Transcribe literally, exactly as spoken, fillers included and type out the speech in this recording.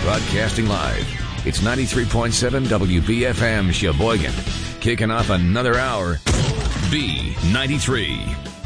Broadcasting live. It's ninety-three point seven W B F M Sheboygan. Kicking off another hour. B ninety-three.